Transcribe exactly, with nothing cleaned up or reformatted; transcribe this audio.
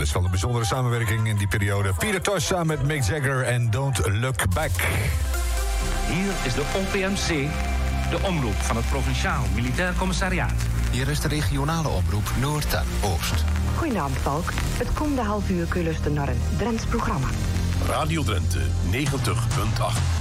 Dat is wel een bijzondere samenwerking in die periode. Peter Tosh samen met Mick Jagger en Don't Look Back. Hier is de O P M C, de omroep van het Provinciaal Militair Commissariaat. Hier is de regionale omroep Noord en Oost. Goedenavond, Valk. Het komende half uur kun je luisteren naar een Drents programma. Radio Drenthe, negentig punt acht.